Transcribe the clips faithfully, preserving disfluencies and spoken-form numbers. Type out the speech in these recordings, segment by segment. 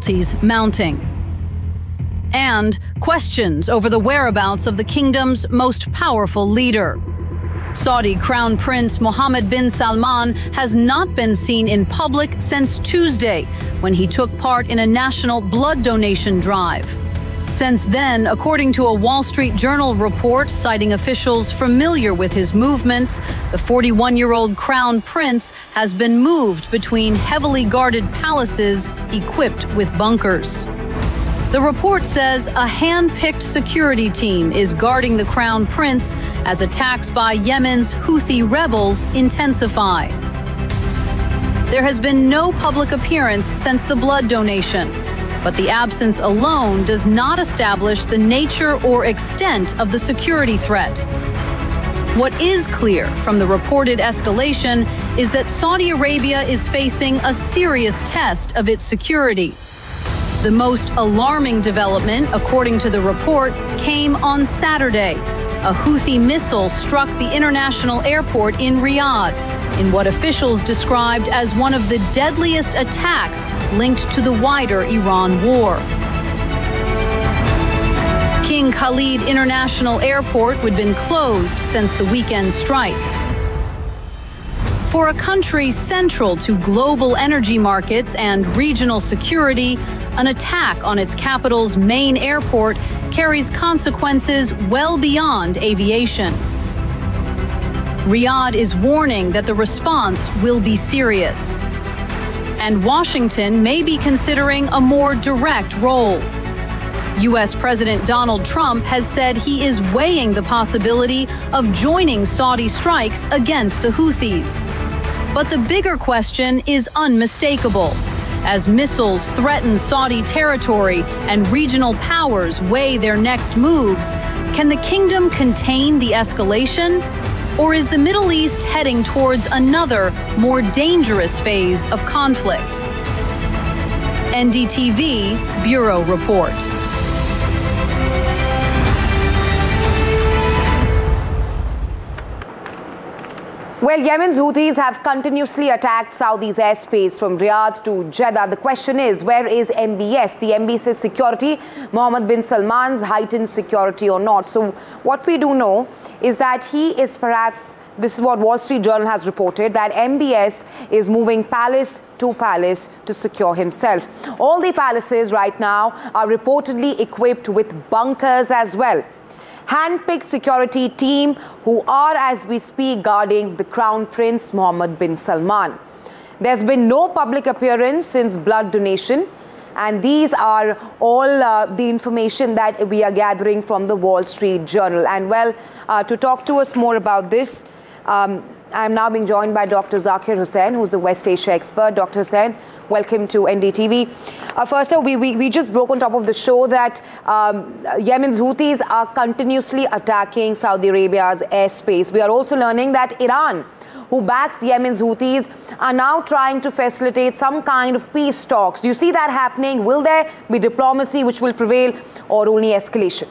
casualties mounting. And questions over the whereabouts of the kingdom's most powerful leader. Saudi Crown Prince Mohammed bin Salman has not been seen in public since Tuesday, when he took part in a national blood donation drive. Since then, according to a Wall Street Journal report citing officials familiar with his movements, the forty-one-year-old Crown Prince has been moved between heavily guarded palaces equipped with bunkers. The report says a hand-picked security team is guarding the Crown Prince as attacks by Yemen's Houthi rebels intensify. There has been no public appearance since the blood donation, but the absence alone does not establish the nature or extent of the security threat. What is clear from the reported escalation is that Saudi Arabia is facing a serious test of its security. The most alarming development, according to the report, came on Saturday. A Houthi missile struck the international airport in Riyadh, in what officials described as one of the deadliest attacks linked to the wider Iran war. King Khalid International Airport had been closed since the weekend strike. For a country central to global energy markets and regional security, an attack on its capital's main airport carries consequences well beyond aviation. Riyadh is warning that the response will be serious. And Washington may be considering a more direct role. U S President Donald Trump has said he is weighing the possibility of joining Saudi strikes against the Houthis. But the bigger question is unmistakable. As missiles threaten Saudi territory and regional powers weigh their next moves, can the kingdom contain the escalation? Or is the Middle East heading towards another, more dangerous phase of conflict? N D T V Bureau Report. Well, Yemen's Houthis have continuously attacked Saudi's airspace from Riyadh to Jeddah. The question is, where is M B S? The M B S's security, Mohammed bin Salman's heightened security or not? So what we do know is that he is perhaps, this is what Wall Street Journal has reported, that M B S is moving palace to palace to secure himself. All the palaces right now are reportedly equipped with bunkers as well. Hand-picked security team who are, as we speak, guarding the Crown Prince Mohammed bin Salman. There's been no public appearance since blood donation, and these are all uh, the information that we are gathering from the Wall Street Journal. And well, uh, to talk to us more about this, um, I'm now being joined by Doctor Zakir Hussain, who's a West Asia expert. Doctor Hussain, welcome to N D T V. Uh, first of all, we, we, we just broke on top of the show that um, Yemen's Houthis are continuously attacking Saudi Arabia's airspace. We are also learning that Iran, who backs Yemen's Houthis, are now trying to facilitate some kind of peace talks. Do you see that happening? Will there be diplomacy which will prevail, or only escalation?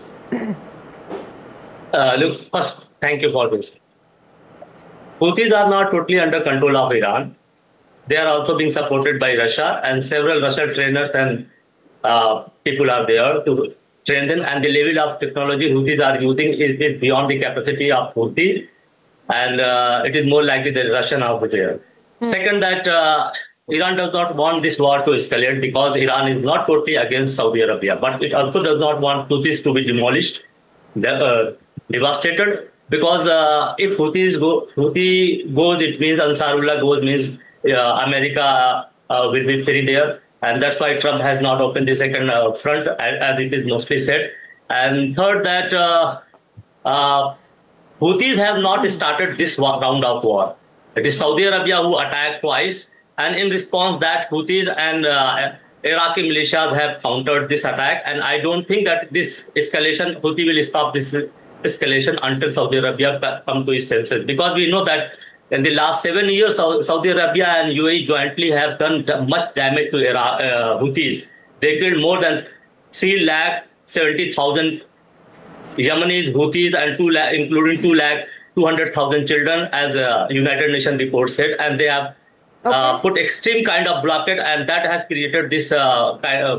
uh, look, first, thank you for this. Houthis are not totally under control of Iran. They are also being supported by Russia, and several Russian trainers and uh, people are there to train them. And the level of technology Houthis are using is, is beyond the capacity of Houthi, and uh, it is more likely that Russian are there. Mm. Second, that uh, Iran does not want this war to escalate because Iran is not totally against Saudi Arabia, but it also does not want Houthis to be demolished, uh, devastated. Because uh, if Houthis go, Houthi goes, it means Ansarullah goes, means uh, America uh, will be free there. And that's why Trump has not opened the second uh, front, as, as it is mostly said. And third, that uh, uh, Houthis have not started this round of war. It is Saudi Arabia who attacked twice. And in response, that Houthis and uh, Iraqi militias have countered this attack. And I don't think that this escalation, Houthi will stop this escalation until Saudi Arabia come to its senses. Because we know that in the last seven years, Saudi Arabia and U A E jointly have done much damage to Iraq, uh, Houthis. They killed more than three lakh seventy thousand Yemenis, Houthis, and two lakh, including two lakh two hundred thousand children, as a United Nations report said. And they have okay. uh, put extreme kind of blockade, and that has created this uh, kind of